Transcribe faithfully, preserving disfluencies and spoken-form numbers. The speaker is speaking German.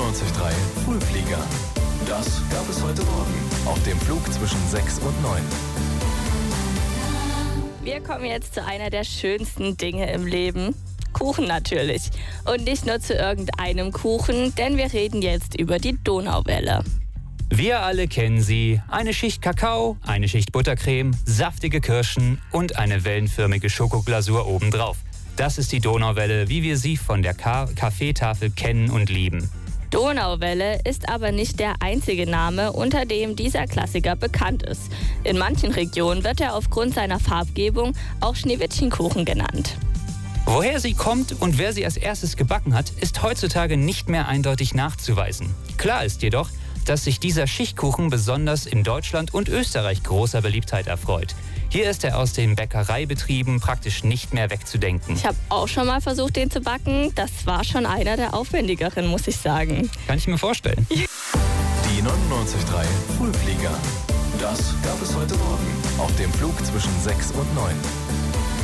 neunundneunzig Komma drei Frühflieger. Das gab es heute Morgen auf dem Flug zwischen sechs und neun. Wir kommen jetzt zu einer der schönsten Dinge im Leben. Kuchen natürlich. Und nicht nur zu irgendeinem Kuchen, denn wir reden jetzt über die Donauwelle. Wir alle kennen sie. Eine Schicht Kakao, eine Schicht Buttercreme, saftige Kirschen und eine wellenförmige Schokoglasur obendrauf. Das ist die Donauwelle, wie wir sie von der Ka- Kaffeetafel kennen und lieben. Donauwelle ist aber nicht der einzige Name, unter dem dieser Klassiker bekannt ist. In manchen Regionen wird er aufgrund seiner Farbgebung auch Schneewittchenkuchen genannt. Woher sie kommt und wer sie als erstes gebacken hat, ist heutzutage nicht mehr eindeutig nachzuweisen. Klar ist jedoch, dass sich dieser Schichtkuchen besonders in Deutschland und Österreich großer Beliebtheit erfreut. Hier ist er aus den Bäckereibetrieben praktisch nicht mehr wegzudenken. Ich habe auch schon mal versucht, den zu backen. Das war schon einer der aufwendigeren, muss ich sagen. Kann ich mir vorstellen. Die neunundneunzig Komma drei Frühflieger. Das gab es heute Morgen auf dem Flug zwischen sechs und neun.